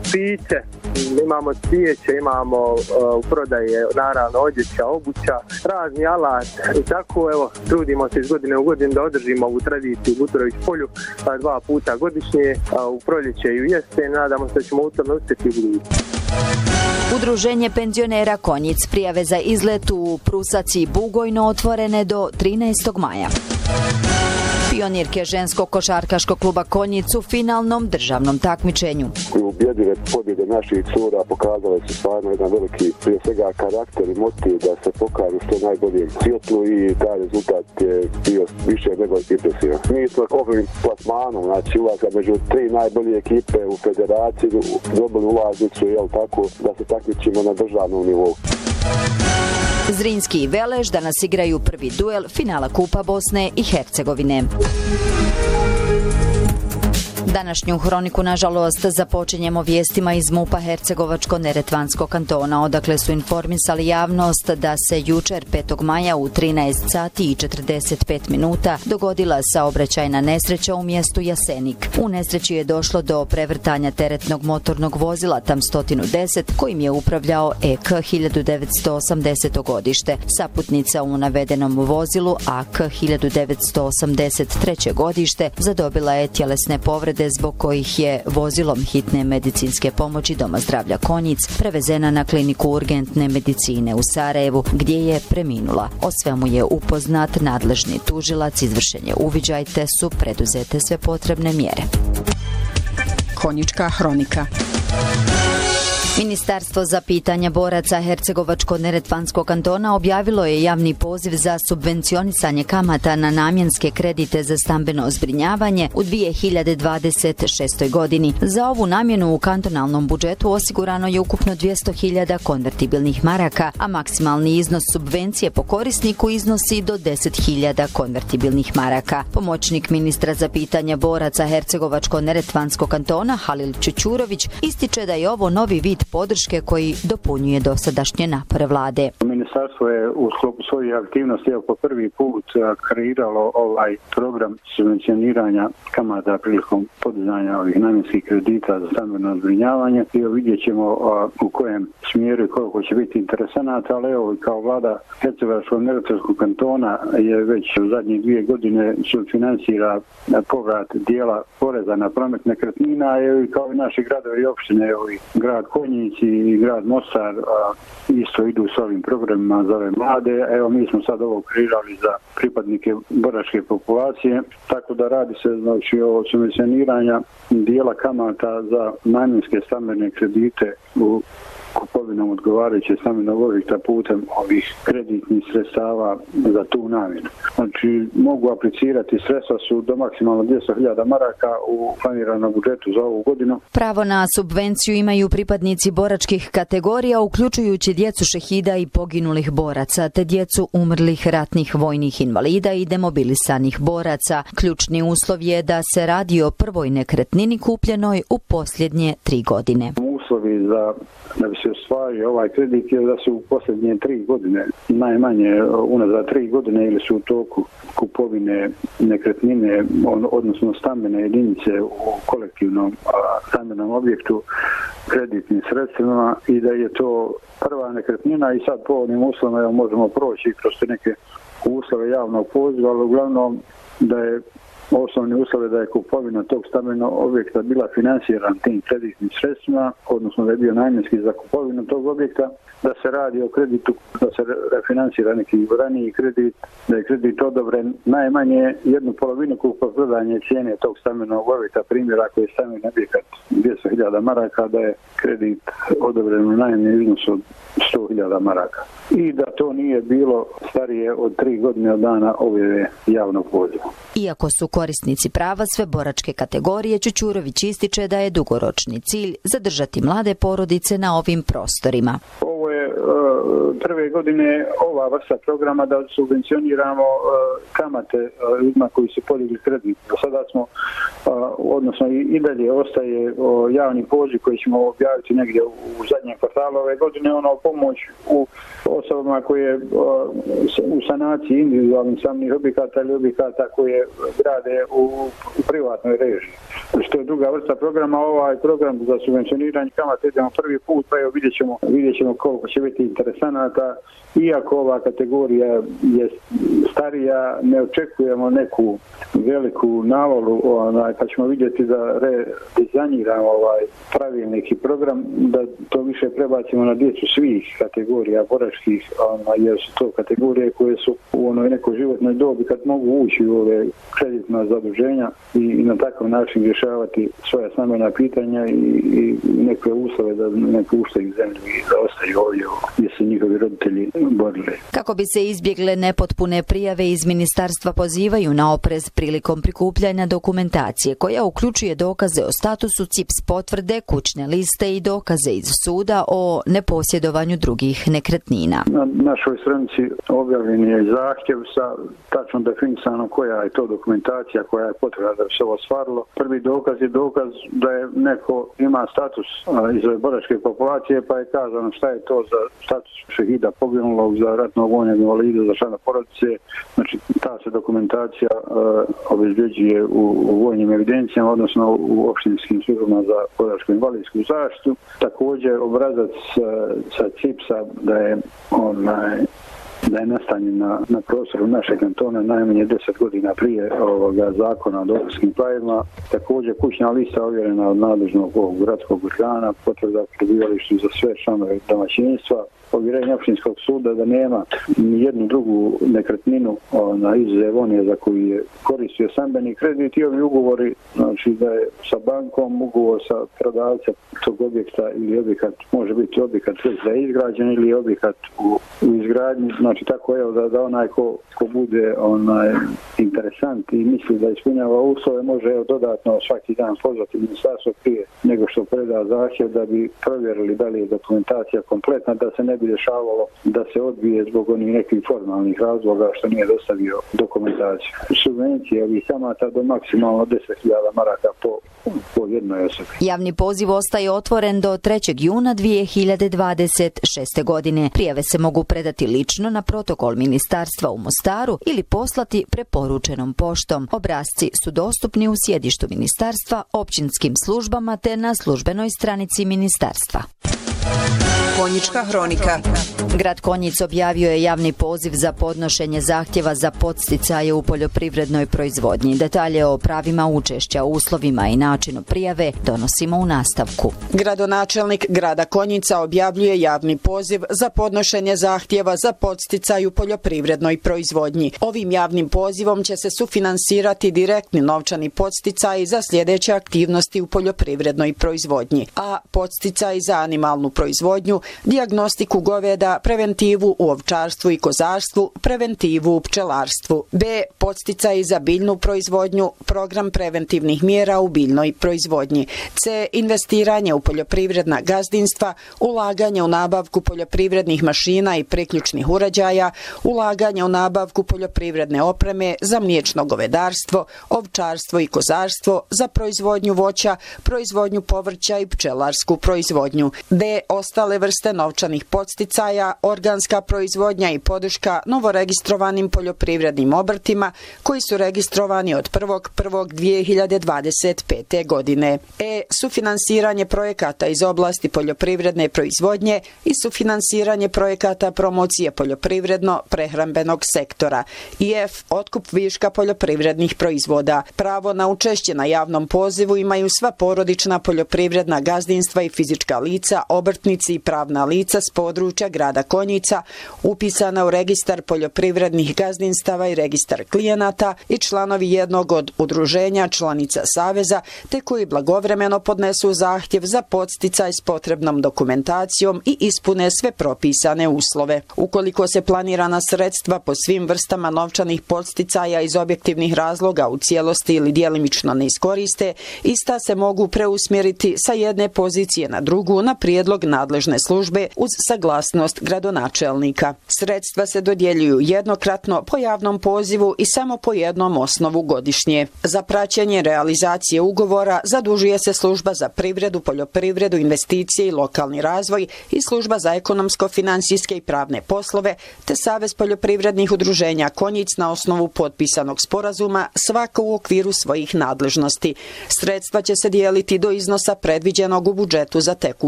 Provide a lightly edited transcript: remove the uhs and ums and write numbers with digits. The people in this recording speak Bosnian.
piće, imamo cvijeće, imamo u prodaje naravno odjeća, obuća, razni alat i tako evo trudimo se iz godine u godinu da održimo ovu tradiciju u Buturović polju 2 puta godišnje, u proljeće i u jesen, nadamo se da ćemo u tome uspjeti u budućnosti. Udruženje penzionera Konjic prijave za izlet u Prusac i Bugojno otvorene do 13. maja. Pionirke ženskog košarkaškog kluba Konjic u finalnom državnom takmičenju. Ubjedljive pobjede naših cura pokazale su stvarno jedan veliki, prije svega karakter i motiv da se pokažu što najbolje svjetlu i taj rezultat je bio više nego impresivan. Mi smo ovim plasmanom, znači ulaska među 3 najbolje ekipe u federaciji, dobili ulaznicu, tako da se takmičimo na državnom nivou. Zrinski i Veleš danas igraju prvi duel finala Kupa Bosne i Hercegovine. Današnju hroniku, nažalost, započinjemo vijestima iz MUP-a Hercegovačko-Neretvanskog kantona, odakle su informisali javnost da se jučer 5. maja u 13 sati i 45 minuta dogodila saobraćajna nesreća u mjestu Jasenik. U nesreći je došlo do prevrtanja teretnog motornog vozila TAM 110 kojim je upravljao EK 1980. godište. Saputnica u navedenom vozilu AK 1983. godište zadobila je tjelesne povrede zbog kojih je vozilom hitne medicinske pomoći Doma zdravlja Konjic prevezena na kliniku urgentne medicine u Sarajevu, gdje je preminula. O svemu je upoznat nadležni tužilac, izvršen je uviđaj te su preduzete sve potrebne mjere. Konjička hronika. Ministarstvo za pitanja boraca Hercegovačko-Neretvanskog kantona objavilo je javni poziv za subvencionisanje kamata na namjenske kredite za stambeno zbrinjavanje u 2026. godini. Za ovu namjenu u kantonalnom budžetu osigurano je ukupno 200.000 konvertibilnih maraka, a maksimalni iznos subvencije po korisniku iznosi do 10.000 konvertibilnih maraka. Pomoćnik ministra za pitanja boraca Hercegovačko-Neretvanskog kantona Halil Čučurović ističe da je ovo novi vid podrške koji dopunjuje dosadašnje napore vlade. Ministarstvo je u sklopu svojih aktivnosti po prvi put kreiralo ovaj program subvencioniranja kamata prilikom podizanja ovih namjenskih kredita za stambeno zbrinjavanje. I vidjet ćemo u kojem smjeru i koliko će biti interesanata, ali evo kao vlada Hercegovačko-Neretvanskog kantona je već u zadnje 2 godine sufinansira povrat dijela poreza na promet nekretnina, kao i naši gradovi i opštine, i grad Konjic i grad Mostar isto idu s ovim programima za ove mlade. Evo mi smo sad ovo kreirali za pripadnike boračke populacije, tako da radi se znači o subvencioniranja dijela kamata za namjenske stambene kredite u kupovinom odgovarajuće stambenog objekta putem ovih kreditnih sredstava za tu namjenu. Znači, mogu aplicirati, sredstva su do maksimalno 200.000 maraka u planiranom budžetu za ovu godinu. Pravo na subvenciju imaju pripadnici boračkih kategorija, uključujući djecu šehida i poginulih boraca, te djecu umrlih ratnih vojnih invalida i demobilisanih boraca. Ključni uslov je da se radi o prvoj nekretnini kupljenoj u posljednje 3 godine. Uslovi da bi se ostvario ovaj kredit je da su u posljednje 3 godine, najmanje unazad 3 godine, ili su u toku kupovine nekretnine, odnosno stambene jedinice u kolektivnom stambenom objektu kreditnim sredstvima, i da je to prva nekretnina. I sad po ovim uslovima možemo proći kroz neke uslove javnog poziva, ali uglavnom da je osnovni uslov je da je kupovina tog stambenog objekta bila finansirana tim kreditnim sredstvima, odnosno da je bio namjenski za kupovinu tog objekta, da se radi o kreditu, da se refinansira neki raniji kredit, da je kredit odobren najmanje 1/2 kupoprodajne cijene tog stambenog objekta. Primjer, ako je stambeni objekat 200.000 maraka, da je kredit odobren u najmanjem iznosu od 100.000 maraka. I da to nije bilo starije od 3 godine od dana objave javnog poziva. Iako su korisnici prava sve boračke kategorije, Čučurović ističe da je dugoročni cilj zadržati mlade porodice na ovim prostorima. Ovo je prve godine ova vrsta programa da subvencioniramo kamate ljudima koji su podigli kredit. Do sada smo, odnosno i dalje ostaje javni poziv koji ćemo objaviti negdje u zadnjem kvartalu ove godine, pomoć u osobama koje u sanaciji individualnih stambenih objekata ili objekata koje grade u privatnoj režiji. Što je druga vrsta programa, ovaj program za subvencioniranje kamata idemo prvi put, pa evo vidjet ćemo koliko će biti interesanata. Iako ova kategorija je starija, ne očekujemo neku veliku navalu, pa ćemo vidjeti da redizajniramo pravilnik i program, da to više prebacimo na djecu svih kategorija boračkih, jer su to kategorije koje su u nekoj životnoj dobi kad mogu ući u ove kreditna zaduženja i na takav način rješavati svoja stambena pitanja i neke uslove da ne puštaju zemlju i da ostaju ovdje gdje su njihovi roditelji borili. Kako bi se izbjegle nepotpune prijave, iz ministarstva pozivaju na oprez prilikom prikupljanja dokumentacije koja uključuje dokaze o statusu CIPS potvrde, kućne liste i dokaze iz suda o neposjedovanju drugih nekretnina. Na našoj stranici objavljen je zahtjev sa tačno definisanom koja je to dokumentacija koja je potrebna da bi se ovo ostvarilo. Prvi dokaz je dokaz da je neko ima status iz ove boračke populacije, pa je kazano šta je to za status šehida poginulog, za ratnog vojnog invalida, za člana porodice. Znači ta se dokumentacija obezbeđuje u vojnim evidencijama, odnosno u opštinskim službama za boračku invalidsku zaštitu. Također obrazac sa CIPS-a da je nastanjen na prostoru našeg kantona najmanje 10 godina prije ovoga zakona o dopunskim pravima. Također kućna lista ovjerena od nadležnog gradskog organa, potvrda o prebivalištu za sve članove domaćinstva, povjerenje opštinskog suda da nema ni jednu drugu nekretninu izuzev one za koju je koristio stambeni kredit i ovi ugovori, znači da je sa bankom ugovor sa prodavcem tog objekta ili objekat, može biti objekat da je izgrađen ili objekat u izgradnji, znači tako je da onaj ko bude interesant i misli da ispunjava uslove može dodatno svaki dan pozvati ministarstvo prije nego što preda zahtjev da bi provjerili da li je dokumentacija kompletna, da se ne bi dešavalo da se odbije zbog onih nekih formalnih razloga što nije dostavio dokumentaciju. Subvencije ovih kamata do maksimalno 10.000 maraka po jednoj osobi. Javni poziv ostaje otvoren do 3. juna 2026. godine. Prijave se mogu predati lično na protokol ministarstva u Mostaru ili poslati preporučenom poštom. Obrasci su dostupni u sjedištu ministarstva, općinskim službama te na službenoj stranici ministarstva. Konjička hronika. Grad Konjic objavio je javni poziv za podnošenje zahtjeva za podsticaje u poljoprivrednoj proizvodnji. Detalje o pravima učešća, uslovima i načinu prijave donosimo u nastavku. Gradonačelnik grada Konjica objavljuje javni poziv za podnošenje zahtjeva za podsticaj u poljoprivrednoj proizvodnji. Ovim javnim pozivom će se sufinansirati direktni novčani podsticaji za sljedeće aktivnosti u poljoprivrednoj proizvodnji: a. Podsticaj za animalnu proizvodnju, dijagnostiku goveda, preventivu u ovčarstvu i kozarstvu, preventivu u pčelarstvu; b. Podsticaj za biljnu proizvodnju, program preventivnih mjera u biljnoj proizvodnji; c. Investiranje u poljoprivredna gazdinstva, ulaganje u nabavku poljoprivrednih mašina i priključnih uređaja, ulaganje u nabavku poljoprivredne opreme za mliječno govedarstvo, ovčarstvo i kozarstvo, za proizvodnju voća, proizvodnju povrća i pčelarsku proizvodnju; d. Ostale vrste novčanih podsticaja, organska proizvodnja i podrška novoregistrovanim poljoprivrednim obrtima koji su registrovani od 1.1.2025. godine. E. Sufinansiranje projekata iz oblasti poljoprivredne proizvodnje i sufinansiranje projekata promocije poljoprivredno-prehrambenog sektora. I F. Otkup viška poljoprivrednih proizvoda. Pravo na učešće na javnom pozivu imaju sva porodična poljoprivredna gazdinstva i fizička lica, obrtnici i pravna lica s područja grada Konjica, upisana u registar poljoprivrednih gazdinstava i registar klijenata i članovi jednog od udruženja članica Saveza, te koji blagovremeno podnesu zahtjev za podsticaj s potrebnom dokumentacijom i ispune sve propisane uslove. Ukoliko se planirana sredstva po svim vrstama novčanih podsticaja iz objektivnih razloga u cijelosti ili djelimično ne iskoriste, ista se mogu preusmjeriti sa jedne pozicije na drugu na prijedlog nadležne službe uz saglasnost gradonačelnika. Sredstva se dodjeljuju jednokratno po javnom pozivu i samo po jednom osnovu godišnje. Za praćenje realizacije ugovora zadužuje se Služba za privredu, poljoprivredu, investicije i lokalni razvoj i Služba za ekonomsko-financijske i pravne poslove, te Savez poljoprivrednih udruženja Konjic na osnovu potpisanog sporazuma, svako u okviru svojih nadležnosti. Sredstva će se dijeliti do iznosa predviđenog u budžetu za tekuću